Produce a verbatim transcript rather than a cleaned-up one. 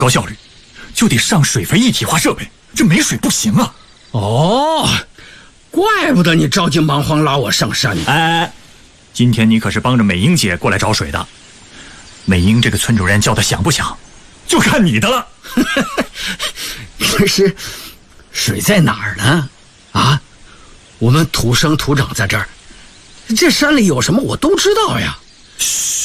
高效率，就得上水肥一体化设备，这没水不行啊。 哦，怪不得你着急忙慌拉我上山呢。 哎，今天你可是帮着美英姐过来找水的，美英这个村主任叫的响不响，就看你的了。 可是，水在哪儿呢？啊，我们土生土长在这儿，这山里有什么我都知道呀。 嘘。